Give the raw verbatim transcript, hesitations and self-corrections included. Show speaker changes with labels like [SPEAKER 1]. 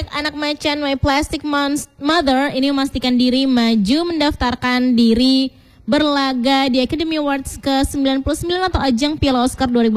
[SPEAKER 1] proyek Anak Macan My Plastic Mother ini memastikan diri maju mendaftarkan diri berlaga di Academy Awards ke sembilan puluh sembilan atau ajang Piala Oscar dua ribu